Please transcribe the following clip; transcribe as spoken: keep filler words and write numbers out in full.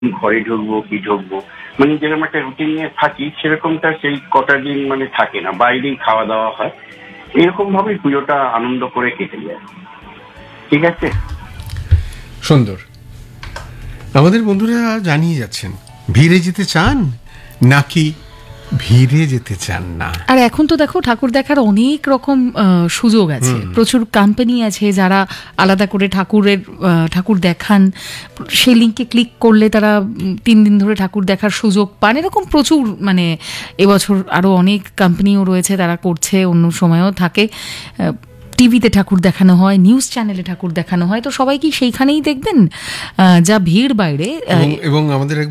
ঘরে ঢুকবো কি ঢুকবো, মানে যেরকম একটা রুটিন নিয়ে থাকি সেরকমটা সেই কটা দিন মানে থাকে না, বাইরেই খাওয়া দাওয়া হয়, এরকম ভাবেই পুজোটা আনন্দ করে কেটে যায়। ঠিক আছে, সুন্দর। আমাদের বন্ধুরা জানিয়ে যাচ্ছেন ভিড়ে যেতে চান নাকি ভিড়ে যেতে চান না। আর এখন তো দেখো ঠাকুর দেখার অনেক রকম সুযোগ আছে, প্রচুর কোম্পানি আছে যারা আলাদা করে ঠাকুরের ঠাকুর দেখান, সেই লিঙ্কে ক্লিক করলে তারা তিন দিন ধরে ঠাকুর দেখার সুযোগ পান। এরকম প্রচুর, মানে এবছর আরো অনেক কোম্পানিও রয়েছে তারা করছে, অন্য সময়ও থাকে। টিভিতে ঠাকুর দেখানো হয়, নিউজ চ্যানেলে ঠাকুর দেখানো হয়, তো সবাই কি সেইখানেই দেখবেন? যা ভিড় বাইরে। এবং আমাদের